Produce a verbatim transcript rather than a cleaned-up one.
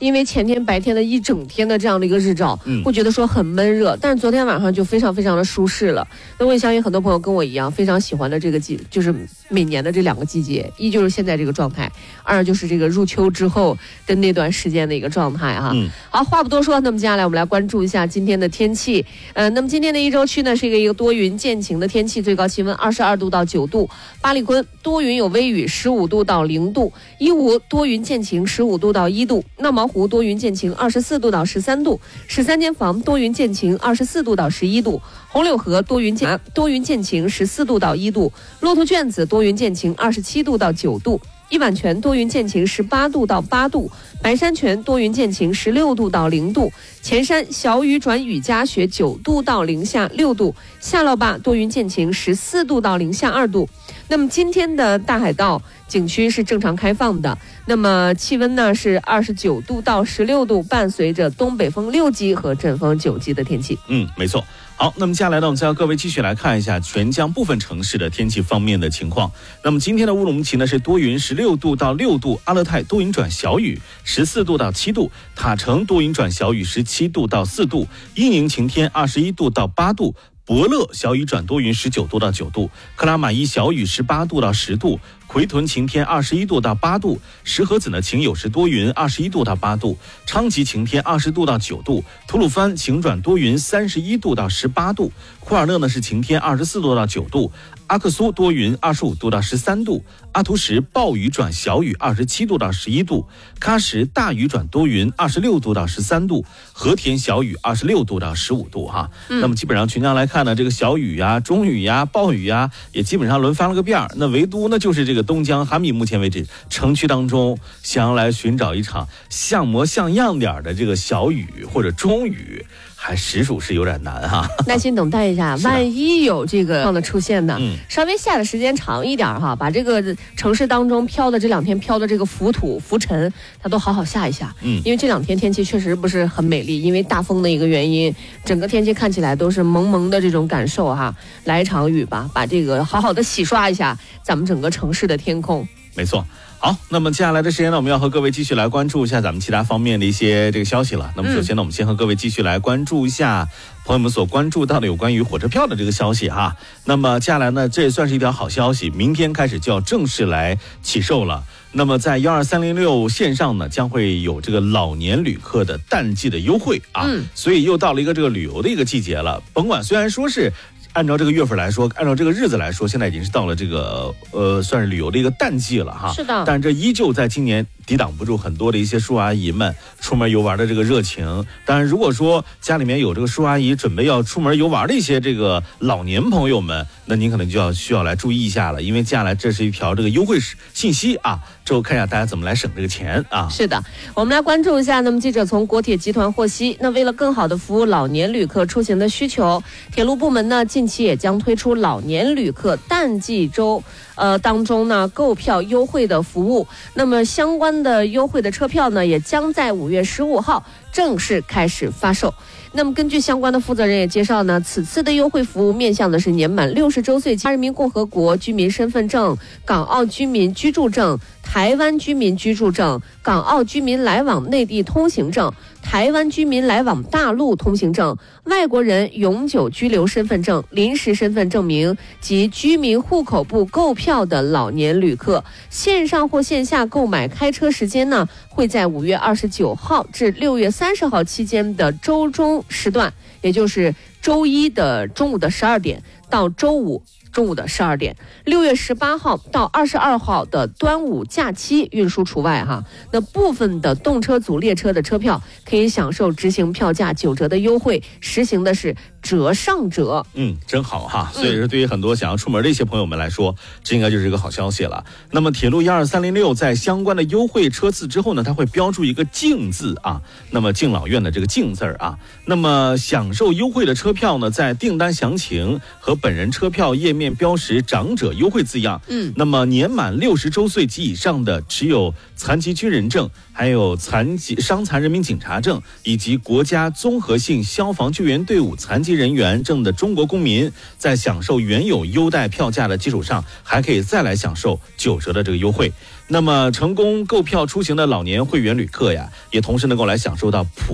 因为前天白天的一整天的这样的一个日照， 嗯， 会觉得说很闷热，但是昨天晚上就非常非常的舒适了。那我也相信很多朋友跟我一样，非常喜欢的这个季，就是每年的这两个季节，一就是现在这个状态，二就是这个入秋之后的那段时间的一个状态哈。 嗯， 好，话不多说，那么接下来我们来关注一下今天的天气。呃，那么今天的一周区呢是一个一个多云见晴的天气，最高气温二十二度到九度。巴里坤多云有微雨，十五度到零度；伊吾多云见晴，十五度到一度；闹毛湖多云见晴，二十四度到十三度；十三间房多云见晴，二十四度到十一度；红柳河多云见多云见晴，十四度到一度；骆驼圈子多云见晴，二十七度到九度。一碗泉多云见晴，十八度到八度；白山泉多云见晴，十六度到零度；前山小雨转雨夹雪，九度到零下六度；下涝坝多云见晴，十四度到零下二度。那么今天的大海道景区是正常开放的，那么气温呢是二十九度到十六度，伴随着东北风六级和阵风九级的天气。 嗯，没错。好，那么接下来呢，我们再要各位继续来看一下全江部分城市的天气方面的情况。那么今天的乌鲁木齐呢是多云，十六度到六度；阿勒泰多云转小雨，十四度到七度；塔城多云转小雨，十七度到四度；伊宁晴天，二十一度到八度；伯乐小雨转多云，十九度到九度；克拉玛依小雨，十八度到十度；奎屯晴天，二十一度到八度；石河子呢晴有时多云，二十一度到八度；昌吉晴天，二十度到九度；吐鲁番晴转多云，三十一度到十八度；库尔勒呢是晴天，二十四度到九度；阿克苏多云，二十五度到十三度；阿图什暴雨转小雨，二十七度到十一度；喀什大雨转多云，二十六度到十三度；和田小雨，二十六度到十五度哈。嗯、那么基本上全江来看呢，这个小雨呀、中雨呀、暴雨呀，也基本上轮番了个遍儿。那唯独呢，就是这个东江哈密，目前为止城区当中想要来寻找一场像模像样点的这个小雨或者中雨，还实属是有点难哈。 耐心等待一下，万一有这个样的出现呢， 嗯， 稍微下的时间长一点哈，把这个城市当中飘的这两天飘的这个浮土浮尘，它都好好下一下。嗯，因为这两天天气确实不是很美丽，因为大风的一个原因，整个天气看起来都是蒙蒙的这种感受哈。来一场雨吧，把这个好好的洗刷一下咱们整个城市的天空。 没错。好，那么接下来的时间呢，我们要和各位继续来关注一下咱们其他方面的一些这个消息了。那么首先呢，我们先和各位继续来关注一下朋友们所关注到的有关于火车票的这个消息哈。那么接下来呢，这也算是一条好消息，明天开始就要正式来起售了。那么在一二三零六线上呢，将会有这个老年旅客的淡季的优惠啊，嗯、所以又到了一个这个旅游的一个季节了。甭管虽然说是按照这个月份来说，按照这个日子来说，现在已经是到了这个呃，算是旅游的一个淡季了哈。 是的， 但这依旧在今年抵挡不住很多的一些叔阿姨们出门游玩的这个热情。当然，如果说家里面有这个叔阿姨准备要出门游玩的一些这个老年朋友们，那您可能就要需要来注意一下了，因为接下来这是一条这个优惠信息啊。之后看一下大家怎么来省这个钱啊。 是的，我们来关注一下。那么记者从国铁集团获悉，那为了更好的服务老年旅客出行的需求，铁路部门呢近期也将推出老年旅客淡季周呃当中呢购票优惠的服务。那么相关的优惠的车票呢，也将在五月十五号正式开始发售。那么根据相关的负责人也介绍呢，此次的优惠服务面向的是年满六十周岁加人民共和国居民身份证、港澳居民居住证、台湾居民居住证、港澳居民来往内地通行证、台湾居民来往大陆通行证、外国人永久居留身份证、临时身份证明及居民户口簿购票的老年旅客，线上或线下购买开车时间呢，会在五月二十九号至六月三十号期间的周中时段，也就是周一的中午的十二点到周五中午的十二点，六月十八号到二十二号的端午假期运输除外哈。那部分的动车组列车的车票可以享受执行票价九折的优惠，实行的是折上折。嗯， 真好哈。所以说对于很多想要出门的一些朋友们来说，嗯、这应该就是一个好消息了。那么铁路一二三零六在相关的优惠车次之后呢，它会标注一个敬字啊，那么敬老院的这个敬字啊，那么享受优惠的车票呢，在订单详情和本人车票页面标识长者优惠字样。嗯，那么年满六十周岁及以上的持有残疾军人证、 还有残疾伤残人民警察证以及国家综合性消防救援队伍残疾人员证的中国公民，在享受原有优待票价的基础上，还可以再来享受九折的这个优惠。那么成功购票出行的老年会员旅客呀，也同时能够来享受到普